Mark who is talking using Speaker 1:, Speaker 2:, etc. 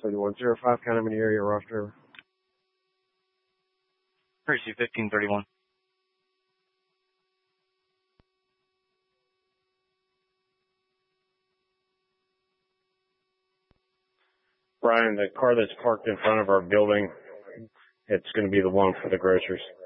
Speaker 1: 7105, kind of in the area, Ross Driver.
Speaker 2: Percy 1531.
Speaker 1: Brian, the car that's parked in front of our building, it's going to be the one for the grocers.